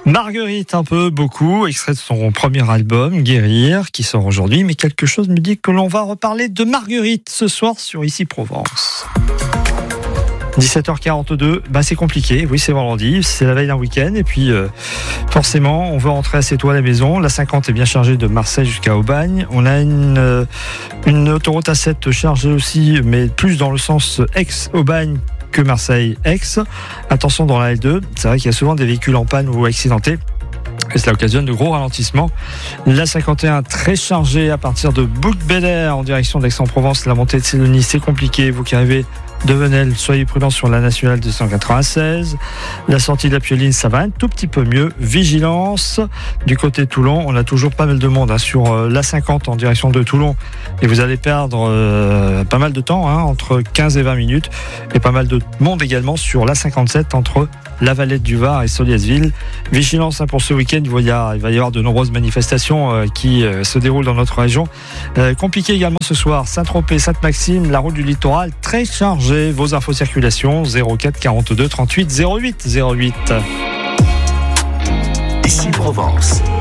Marguerite, un peu, beaucoup, extrait de son premier album, Guérir, qui sort aujourd'hui. Mais quelque chose me dit que l'on va reparler de Marguerite ce soir sur Ici Provence. 17h42, c'est compliqué. Oui, c'est vendredi, c'est la veille d'un week-end. Et puis, forcément, on veut rentrer assez tôt à la maison. La 50 est bien chargée de Marseille jusqu'à Aubagne. On a une autoroute A7 chargée aussi, mais plus dans le sens Aix-Aubagne que Marseille-Aix. Attention dans la L2, c'est vrai qu'il y a souvent des véhicules en panne ou accidentés. Et cela occasionne de gros ralentissements. La 51 très chargée à partir de Bouc-Bel-Air en direction d'Aix-en-Provence. La montée de Sédonie, c'est compliqué. Vous qui arrivez de Venelle, soyez prudents sur la nationale 296. La sortie de la Pioline, ça va un tout petit peu mieux. Vigilance. Du côté de Toulon, on a toujours pas mal de monde sur la 50 en direction de Toulon. Et vous allez perdre pas mal de temps, entre 15 et 20 minutes. Et pas mal de monde également sur la 57 entre la Valette du Var et Soliasville. Vigilance pour ce week-end, il va y avoir de nombreuses manifestations qui se déroulent dans notre région. Compliqué également ce soir, Saint-Tropez, Sainte-Maxime, la route du littoral très chargée. Vos infos circulation 04 42 38 08 08. Ici Provence.